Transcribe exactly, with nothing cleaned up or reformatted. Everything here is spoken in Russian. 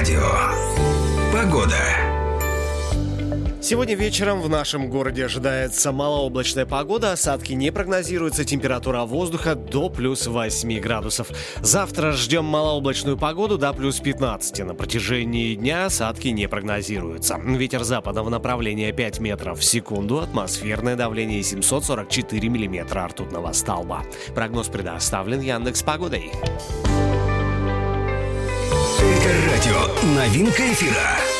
радио. Погода. Сегодня вечером в нашем городе ожидается малооблачная погода, осадки не прогнозируются, температура воздуха до плюс восемь градусов. Завтра ждем малооблачную погоду до плюс пятнадцать. На протяжении дня осадки не прогнозируются. Ветер западного направления пять метров в секунду, атмосферное давление семьсот сорок четыре миллиметра ртутного столба. Прогноз предоставлен Яндекс.Погодой. Элька радио. Новинка эфира.